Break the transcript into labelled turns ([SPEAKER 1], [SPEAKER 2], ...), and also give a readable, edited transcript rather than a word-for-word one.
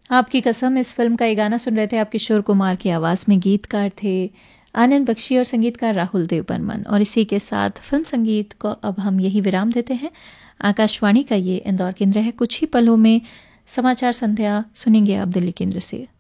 [SPEAKER 1] आपकी कसम इस फिल्म का ये गाना सुन रहे थे आप किशोर कुमार की आवाज़ में। गीतकार थे आनंद बख्शी और संगीतकार राहुल देव बर्मन। और इसी के साथ फिल्म संगीत को अब हम यही विराम देते हैं। आकाशवाणी का ये इंदौर केंद्र है। कुछ ही पलों में समाचार संध्या सुनेंगे आप दिल्ली केंद्र से।